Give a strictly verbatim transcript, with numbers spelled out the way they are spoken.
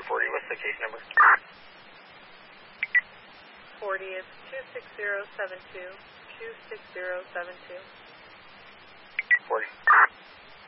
forty, what's the case number? forty is two six zero seven two, two six zero seven two. forty.